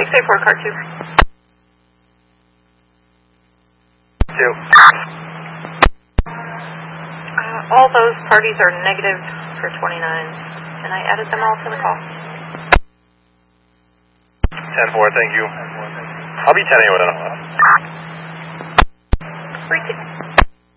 684, car 2. 2. All those parties are negative for 29, and I added them all to the call. 10-4, thank you. I'll be 10-8 with it. 3-2.